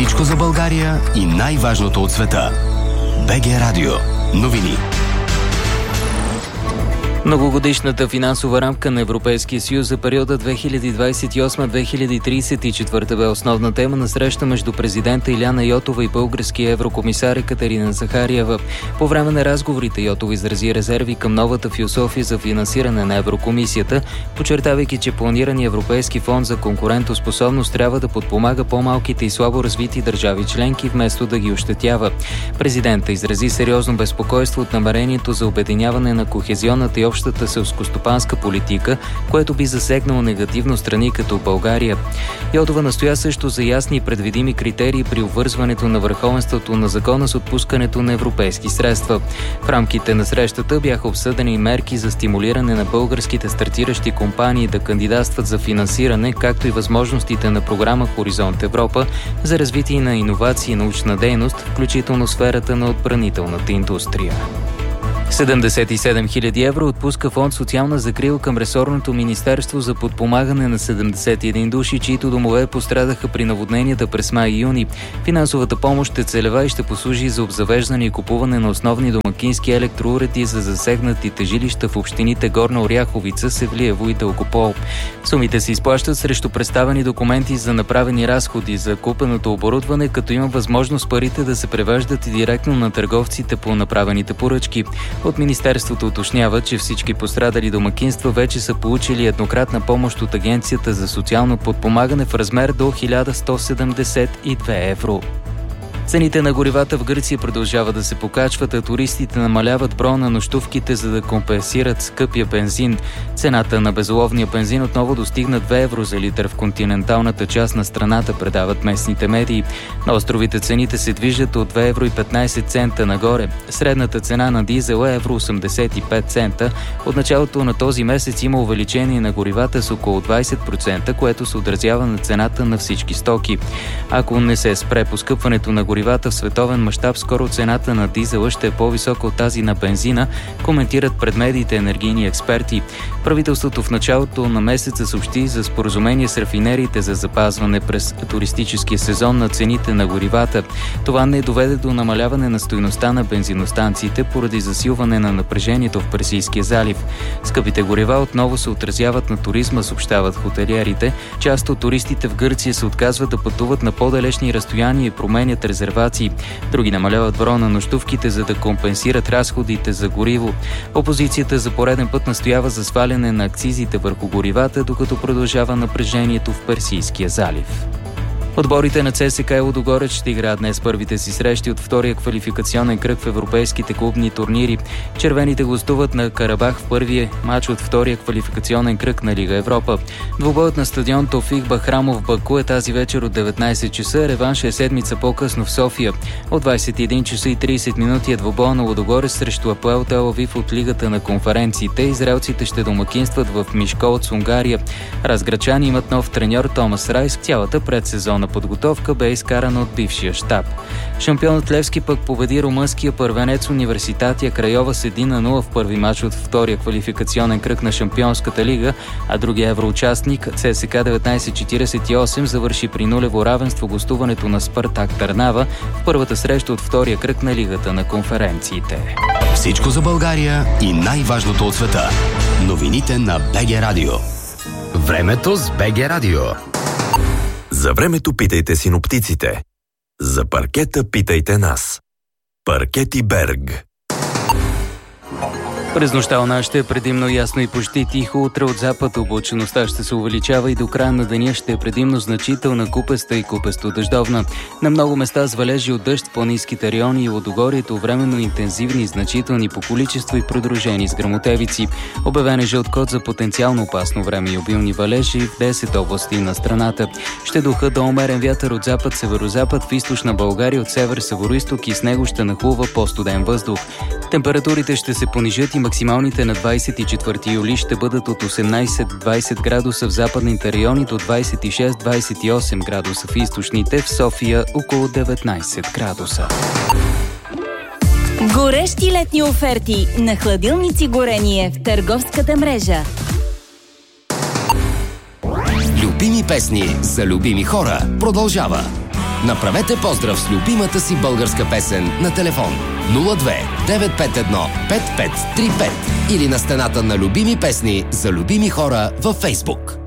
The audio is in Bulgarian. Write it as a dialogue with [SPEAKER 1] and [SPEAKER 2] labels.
[SPEAKER 1] Всичко за България и най-важното от света. БГ Радио. Новини.
[SPEAKER 2] Многогодишната финансова рамка на Европейския съюз за периода 2028-2034 бе основна тема на среща между президента Илияна Йотова и българския еврокомисар Екатерина Захариева. По време на разговорите Йотова изрази резерви към новата философия за финансиране на Еврокомисията, подчертавайки, че планирания Европейски фонд за конкурентоспособност трябва да подпомага по-малките и слабо развити държави членки, вместо да ги ощетява. Президента изрази сериозно безпокойство от намерението за обединяване на кохезионната и общата селскостопанска политика, което би засегнало негативно страни като България. Йотова настоя също за ясни и предвидими критерии при обвързването на върховенството на закона с отпускането на европейски средства. В рамките на срещата бяха обсъдени мерки за стимулиране на българските стартиращи компании да кандидатстват за финансиране, както и възможностите на програма Хоризонт Европа за развитие на иновации и научна дейност, включително сферата на отбранителната индустрия. 77 000 евро отпуска фонд социална закрила към ресорното министерство за подпомагане на 71 души, чието домове пострадаха при наводненията през май и юни. Финансовата помощ е целева и ще послужи за обзавеждане и купуване на основни домакински електроуреди за засегнатите жилища в общините Горна Оряховица, Севлиево и Дългопол. Сумите се изплащат срещу представени документи за направени разходи за купеното оборудване, като има възможност парите да се превеждат и директно на търговците по направените поръчки. От Министерството уточнява, че всички пострадали домакинства вече са получили еднократна помощ от Агенцията за социално подпомагане в размер до 1172 евро. Цените на горивата в Гърция продължават да се покачват, а туристите намаляват броя на нощувките, за да компенсират скъпия бензин. Цената на безоловния бензин отново достигна 2 евро за литър в континенталната част на страната, предават местните медии. На островите цените се движат от 2 евро и 15 цента нагоре. Средната цена на дизела е евро 85 цента. От началото на този месец има увеличение на горивата с около 20%, което се отразява на цената на всички стоки. Ако не се спре поскъпването на горивата в световен мащаб, скоро цената на дизела ще е по-висока от тази на бензина, коментират пред медиите енергийни експерти. Правителството в началото на месеца съобщи за споразумение с рафинериите за запазване през туристическия сезон на цените на горивата. Това не доведе до намаляване на стойността на бензиностанциите поради засилване на напрежението в Персийския залив. Скъпите горива отново се отразяват на туризма, съобщават хотелиерите. Част от туристите в Гърция се отказват да пътуват на по-далечни разстояния и променят резервации. Други намаляват броя на нощувките, за да компенсират разходите за гориво. Опозицията за пореден път настоява за сваляне на акцизите върху горивата, докато продължава напрежението в Персийския залив. Отборите на ЦСКА и Лудогорец ще играят днес първите си срещи от втория квалификационен кръг в европейските клубни турнири. Червените гостуват на Карабах в първия матч от втория квалификационен кръг на Лига Европа. Двубоят на стадион Тофик Бахрамов в Баку е тази вечер от 19 часа. Реванш е седмица по-късно в София. От 21 часа и 30 минути е двубоя на Лудогорец срещу АПОЕЛ Тел Авив от Лигата на конференциите. Израелците ще домакинстват в Мишколц, Унгария. Разграчани имат нов треньор Томас Райс. Цялата предсезонна подготовка бе изкарана от бившия щаб. Шампионът Левски пък победи румънския първенец Университатия Крайова с 1-0 в първи мач от втория квалификационен кръг на Шампионската лига, а другия евроучастник ЦСКА 1948 завърши при нулево равенство гостуването на Спартак Търнава в първата среща от втория кръг на Лигата на конференциите.
[SPEAKER 1] Всичко за България и най-важното от света. Новините на БГ Радио. Времето с БГ Радио.
[SPEAKER 3] За времето питайте синоптиците. За паркета питайте нас. Паркети Берг.
[SPEAKER 2] През нощта у нас ще е предимно ясно и почти тихо. Утре от запад облачеността ще се увеличава и до края на деня ще е предимно значителна купеста и купесто-дъждовна. На много места с валежи от дъжд в по-ниските райони и Лудогорието временно интензивни и значителни по количество и придружени с гръмотевици. Обявен е жълт код за потенциално опасно време и обилни валежи в 10 области на страната. Ще духа до умерен вятър от запад-северозапад в източна България, от север-североизток и с него ще нахлува по-студен въздух. Температурите ще се понижат и максималните на 24 юли ще бъдат от 18-20 градуса в западните райони до 26-28 градуса в източните, в София около 19 градуса.
[SPEAKER 4] Горещи летни оферти на хладилници горение в търговската мрежа.
[SPEAKER 1] Любими песни за любими хора продължава. Направете поздрав с любимата си българска песен на телефон 02 951 5535 или на стената на любими песни за любими хора във Фейсбук.